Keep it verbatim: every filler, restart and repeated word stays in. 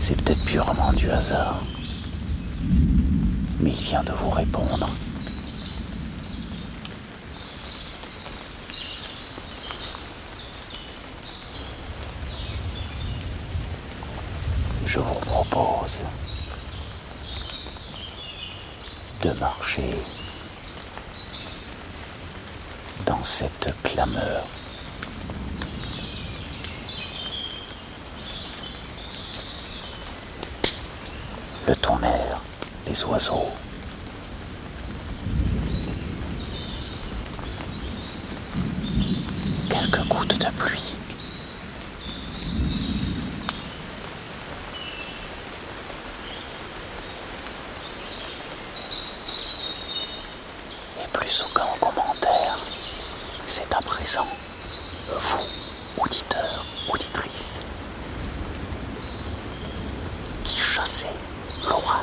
C'est peut-être purement du hasard, mais il vient de vous répondre. Je vous propose de marcher dans cette clameur. Le tonnerre, les oiseaux, quelques gouttes de pluie. Et plus aucun commentaire. C'est à présent, vous, auditeurs, auditrices, qui chassez l'orage.